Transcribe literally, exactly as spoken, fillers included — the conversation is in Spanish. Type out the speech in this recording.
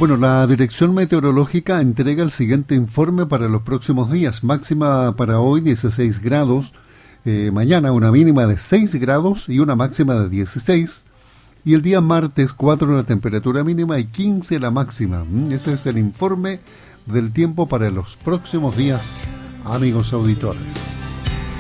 Bueno, la Dirección Meteorológica entrega el siguiente informe para los próximos días. Máxima para hoy dieciséis grados, eh, mañana una mínima de seis grados y una máxima de dieciséis. Y el día martes cuatro la temperatura mínima y quince la máxima. Ese es el informe del tiempo para los próximos días, amigos auditores.